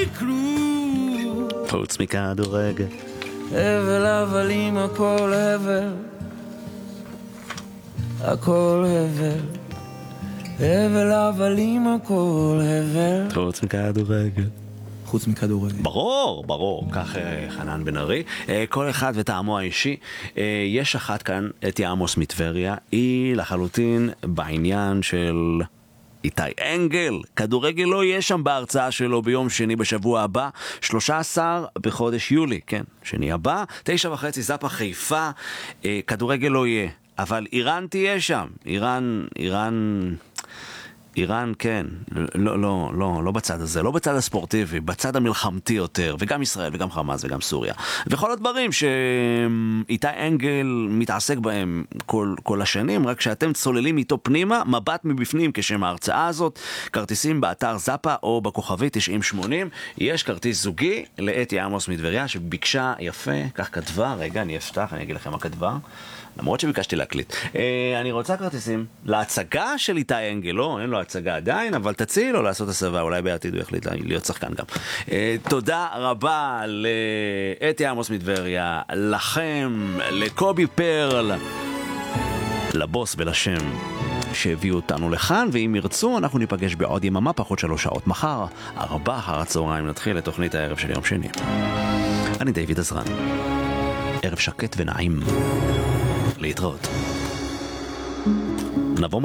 כלום חוץ מכדורגל. הבל הבלים הכל הבל, הכל הבל, הבל הבלים הכל הבל, חוץ מכדורגל. חוץ מכדורגל. ברור, כך חנן בן ארי. כל אחד וטעמו האישי. יש אחת כאן, אתי עמוס מטבריה, היא לחלוטין בעניין של איתי אנגל. כדורגל לא יהיה שם בהרצאה שלו ביום שני בשבוע הבא, 13 בחודש יולי, כן, שני הבא, 9:30 זאפה חיפה. כדורגל לא יהיה, אבל איראן תהיה שם. איראן, כן, לא בצד הזה, לא בצד הספורטיבי, בצד המלחמתי יותר, וגם ישראל, וגם חמאס, וגם סוריה. וכל הדברים שאיתי אנגל מתעסק בהם כל השנים, רק שאתם צוללים איתו פנימה, מבט מבפנים כשם ההרצאה הזאת, כרטיסים באתר זאפה או בכוכבי 9080, יש כרטיס זוגי לאתי עמוס מטבריה, שביקשה יפה, כך כתבה, רגע, אני אפתח, אני אגיד לכם מה כתבה. למרות שביקשתי להקליט. אני רוצה כרטיסים להצגה של איתי אנגל, לא, אין לו הצגה עדיין, אבל תציעי לו לעשות הסבה, אולי בעתיד הוא יחליט להיות שחקן גם. תודה רבה לאתי עמוס מטבריה, לכם, לקובי פרל, לבוס ולשם שהביאו אותנו לכאן, ואם ירצו אנחנו ניפגש בעוד יממה פחות 3 שעות. מחר, 4 אחר הצהריים נתחיל את תוכנית הערב של יום שני. אני דיוויד עזרן. ערב שקט ונעים. להתראות. נבוא